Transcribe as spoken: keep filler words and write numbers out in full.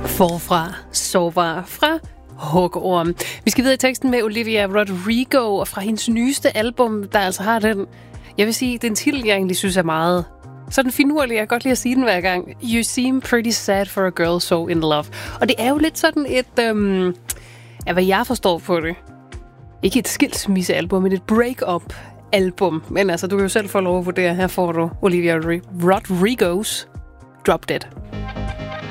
Forfra, sårbar fra Hugorm. Vi skal videre i teksten med Olivia Rodrigo, og fra hendes nyeste album, der altså har den, jeg vil sige, den titel, jeg egentlig synes er meget sådan finurlig. Jeg kan godt lide at sige den hver gang. You seem pretty sad for a girl so in love. Og det er jo lidt sådan et, øhm, ja, hvad jeg forstår på det, ikke et skilsmissealbum, men et break-up-album. Men altså, du kan jo selv få lov at vurdere. Her får du Olivia Rodrigo's Drop Dead.